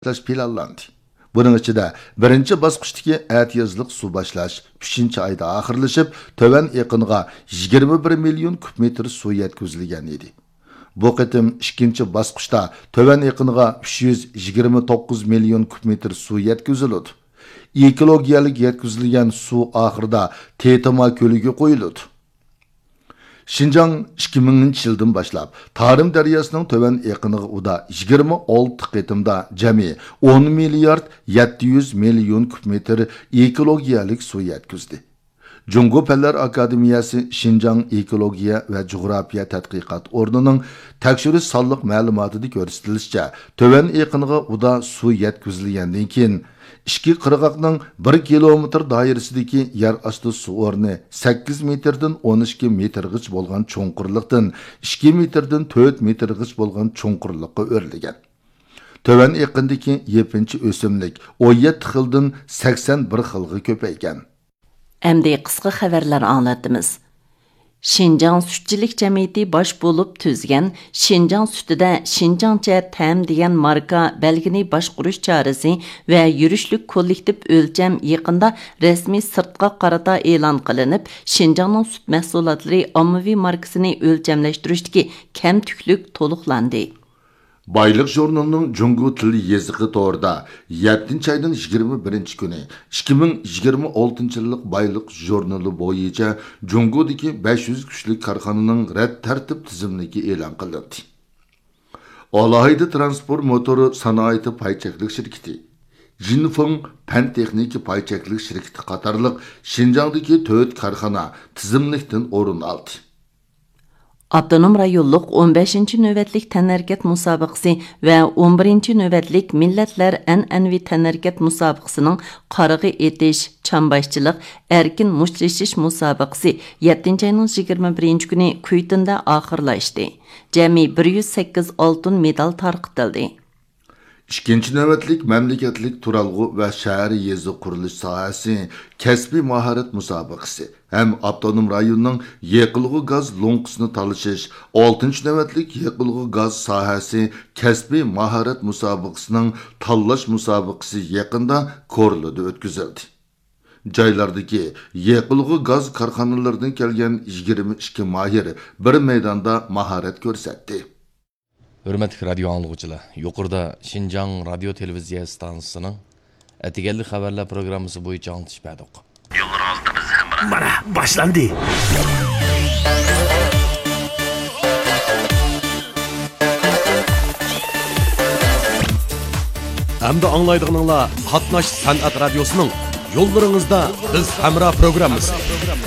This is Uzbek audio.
planlandı. Bunun içinde birinchi bosqichdagi atiyazliq suv boshlash 3-oyda oxirlashib, töven yaqiniga 21 million kub metr suv yetkazilgan edi. Bu qitim ikkinchi bosqichda töven yaqiniga 329 million kub metr suv yetkazildi. Ekologiyalik yetkazilgan suv oxirida Tetama ko'liga qo'yildi. Şinjan 2000 yıldan başlap, Tarım Deryasının töven yaqiniga uda 26 qitimda jami 10 milyard 700 milyon kub metr ekologiyalik suv yetkazdi. Jungo Fanlar Akademiyasi Şinjan Ekologiya ve Coğrafiya Tadqiqot O'rnining tekshirish sonliq ma'lumotida ko'rsatilishicha, töven yaqiniga uda suv yetkazilgandan keyin İki qirg'oqning 1 kilometr doirasidagi yer osti suv o'rni 8 metrdan 12 metrgacha bo'lgan cho'nqurlikdan 2 metrdan 4 metrgacha bo'lgan cho'nqurlikqa o'rilgan. Töven yaqindagi yepinchi o'simlik 17 xildan 81 xilga ko'paygan. Endi qisqa xabarlar anglatamiz. Şinjan Sütçilik Cemiyeti baş bulup tüzgen Şinjan sütüde Şinjancha Tam degan marka belgini başquruş çaresi ve yürüşlük kollektiv ölçem yaqında resmi sırtqa qarata e'lon qilinib, Şinjanning süt mahsulotlari ommaviy markasini o'lchamlashtirishdagi kam tüklük to'liqlandi. Baylık jurnalının Jungo Tili Yeziqi to'g'rida 7-oyning 21 kuni 2026 yillik baylık jurnali bo'yicha Jungodagi 500 kuchli korxonaning rad tartib tizimligi e'lon qilindi. Alohida transport motori sanoati paychaklik shirkati, Jinfeng Pan texnika paychaklik shirkati qatorliq Şinjandagi 4 korxona tizimlikdan o'rin oldi. Avtonom rayonluq 15. növbetlik tənərkət müsabiqəsi və 11. növbetlik Milletlər Ənənvi tənərkət müsabiqəsinin qarığı etiş, çambaşçılıq, erkin muşlaşış müsabiqəsi 7. ayının 21. günü Kuytında axırlaşdı. Cəmi 108 altın medal tarqıtıldı. İkinci növbetlik memleketlik turalgı ve şehir yezi kuruluş sahası kesbi maharet müsabakası hem avtonom rayonunun yekılgı gaz lonqısını talışış 6. növbetlik yekılgı gaz sahası kesbi maharet müsabakasının tallaş müsabakası yakında Korlu'da ötküzildi. Caylardaki yekılgı gaz karxanalarından kelgen 22 mahir bir meydanda maharet görsetti. Hürmetli radyo anlıqçılar, yuqurda Şinjan Radyo Televiziya stansiyasının etigelli haberler programısı boyunca anlatış berdik. Mana başlandı. Hamda anlaydıqınızla Qatnaş San'at Radyosu'nun yollarınızda biz Hamra programımız.